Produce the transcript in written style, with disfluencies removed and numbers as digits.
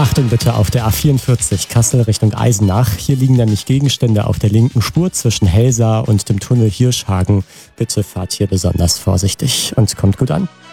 Achtung bitte auf der A44 Kassel Richtung Eisenach. Hier liegen nämlich Gegenstände auf der linken Spur zwischen Helsa und dem Tunnel Hirschhagen. Bitte fahrt hier besonders vorsichtig und kommt gut an.